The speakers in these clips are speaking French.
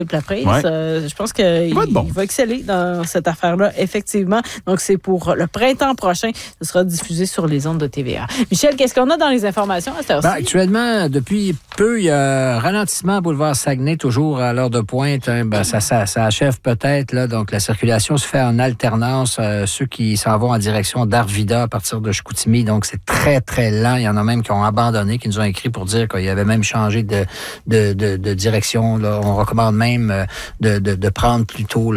la prise. Ouais. Je pense qu'il va exceller dans cette affaire-là, effectivement. Donc, c'est pour le printemps prochain. Ce sera diffusé sur les ondes de TVA. Michel, qu'est-ce qu'on a dans les informations à cette heure-ci? Actuellement, depuis peu, il y a un ralentissement à boulevard Saguenay, toujours à l'heure de pointe. Ça achève peut-être. Là, donc, la circulation se fait en alternance. Ceux qui s'en vont en direction d'Arvida à partir de Chicoutimi. Donc, c'est très, très lent. Il y en a même qui ont abandonné, qui nous ont écrit pour dire qu'il y avait même changé de direction. Là. On recommande même de prendre plutôt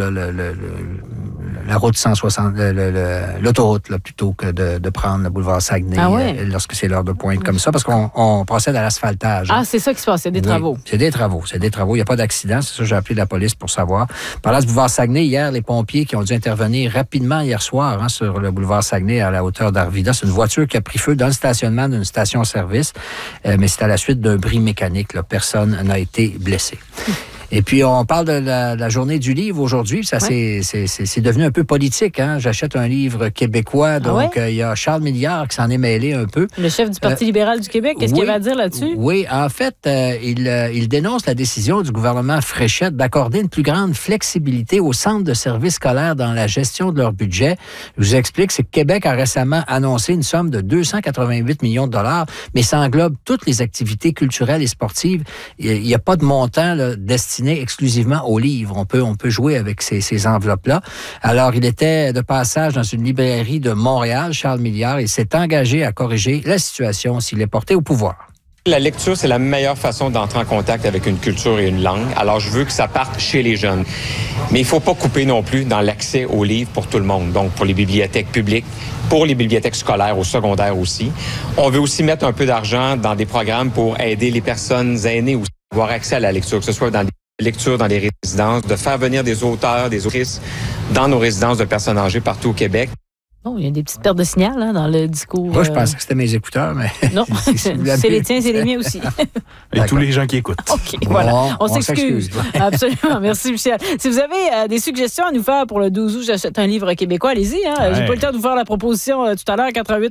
la route 160, l'autoroute, là, plutôt que de prendre le boulevard Saguenay lorsque c'est l'heure de pointe comme ça, parce qu'on procède à l'asphaltage. Ah, c'est ça qui se passe, c'est des travaux. C'est des travaux. Il n'y a pas d'accident. C'est ça que j'ai appelé la police pour savoir. Par là, ce boulevard Saguenay, hier, les pompiers qui ont dû intervenir rapidement hier soir sur le boulevard Saguenay à la hauteur d'Arvida. C'est une voiture qui a pris feu dans le stationnement d'une station-service, mais c'est à la suite d'un bris mécanique. Là. Personne n'a été blessé. Et puis, on parle de la journée du livre aujourd'hui. Ça, c'est devenu un peu politique. Hein? J'achète un livre québécois. Donc, il y a Charles Milliard qui s'en est mêlé un peu. Le chef du Parti libéral du Québec, qu'est-ce qu'il avait à dire là-dessus? Oui, en fait, il dénonce la décision du gouvernement Fréchette d'accorder une plus grande flexibilité aux centres de services scolaires dans la gestion de leur budget. Je vous explique, c'est que Québec a récemment annoncé une somme de 288 millions de dollars, mais ça englobe toutes les activités culturelles et sportives. Il n'y a pas de montant là, destiné exclusivement aux livres. On peut jouer avec ces enveloppes-là. Alors, il était de passage dans une librairie de Montréal, Charles Milliard. Il s'est engagé à corriger la situation s'il est porté au pouvoir. La lecture, c'est la meilleure façon d'entrer en contact avec une culture et une langue. Alors, je veux que ça parte chez les jeunes. Mais il ne faut pas couper non plus dans l'accès aux livres pour tout le monde. Donc, pour les bibliothèques publiques, pour les bibliothèques scolaires, au secondaire aussi. On veut aussi mettre un peu d'argent dans des programmes pour aider les personnes aînées aussi à avoir accès à la lecture, que ce soit dans des lecture dans les résidences, de faire venir des auteurs, des autrices dans nos résidences de personnes âgées partout au Québec. Oh, il y a des petites pertes de signal dans le discours. Moi, je pensais que c'était mes écouteurs, mais... Non, c'est les tiens, c'est les miens aussi. Et tous les gens qui écoutent. OK, voilà. On s'excuse. Absolument. Merci, Michel. Si vous avez des suggestions à nous faire pour le 12 août, j'achète un livre québécois, allez-y. J'ai pas le temps de vous faire la proposition tout à l'heure,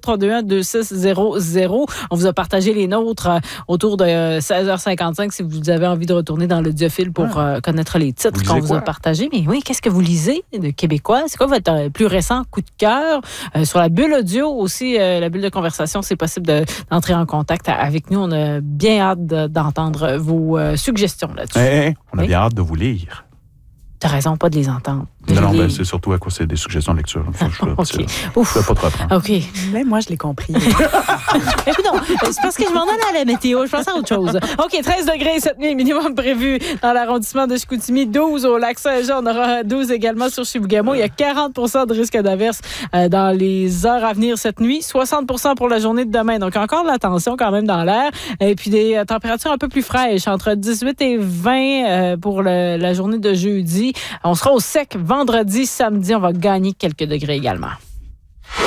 88-321-2600. On vous a partagé les nôtres autour de 16h55 si vous avez envie de retourner dans l'Audiophile pour connaître les titres qu'on vous a partagés. Mais oui, qu'est-ce que vous lisez de québécois? C'est quoi votre plus récent coup de cœur? Sur la bulle audio aussi, la bulle de conversation, c'est possible d'entrer en contact avec nous. On a bien hâte d'entendre vos suggestions là-dessus. On a bien hâte de vous lire. T'as raison, pas de les entendre. Non, c'est surtout à quoi c'est des suggestions de lecture. OK. Je vais pas te reprendre. OK. Mais moi, je l'ai compris. Non, c'est parce que je m'en allais à la météo. Je pense à autre chose. OK, 13 degrés cette nuit, minimum prévu dans l'arrondissement de Chicoutimi. 12 au Lac-Saint-Jean. On aura 12 également sur Chibougamau. Il y a 40 de risque d'averse dans les heures à venir cette nuit. 60 pour la journée de demain. Donc, encore de la tension quand même dans l'air. Et puis, des températures un peu plus fraîches, entre 18 et 20 pour la journée de jeudi. On sera au sec vendredi, samedi. On va gagner quelques degrés également.